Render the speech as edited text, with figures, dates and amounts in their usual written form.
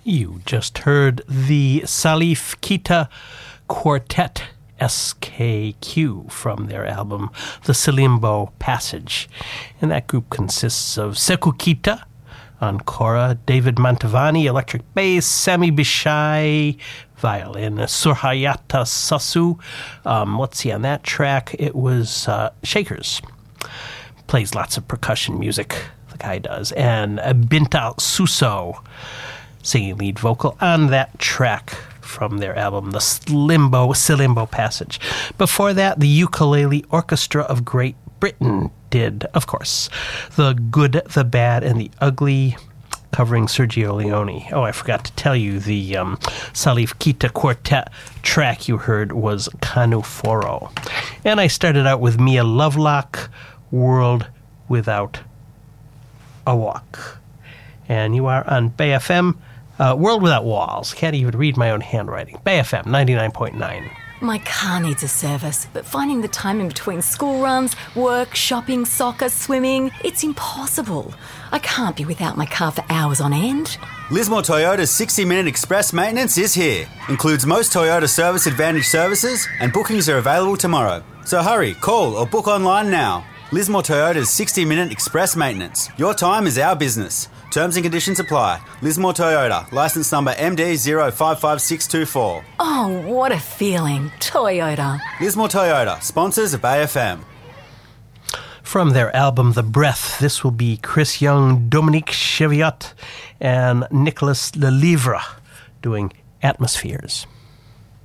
You just heard the Salif Keita Quartet SKQ from their album The Silimbo Passage. And that group consists of Sekou Keita on kora, David Mantovani, electric bass, Sami Bishai, violin, Surhayata Sasu. Let's see, on that track, it was Shakers. Plays lots of percussion music, the guy does. And Binta Suso singing lead vocal on that track from their album, The Silimbo Passage. Before that, the Ukulele Orchestra of Great Britain did, of course, The Good, the Bad, and the Ugly, covering Sergio Leone. Oh, I forgot to tell you, the Salif Keita Quartet track you heard was Kanu Foro. And I started out with Mia Lovelock, World Without a Walk. And you are on Bay FM, World Without Walls. Can't even read my own handwriting. Bay FM 99.9. My car needs a service, but finding the time in between school runs, work, shopping, soccer, swimming, it's impossible. I can't be without my car for hours on end. Lismore Toyota's 60-minute express maintenance is here. Includes most Toyota Service Advantage services, and bookings are available tomorrow. So hurry, call or book online now. Lismore Toyota's 60-minute express maintenance. Your time is our business. Terms and conditions apply. Lismore Toyota, licence number MD055624. Oh, what a feeling. Toyota. Lismore Toyota, sponsors of AFM. From their album The Breath, this will be Chris Young, Dominique Cheviot, and Nicolas Lelivre doing Atmospheres.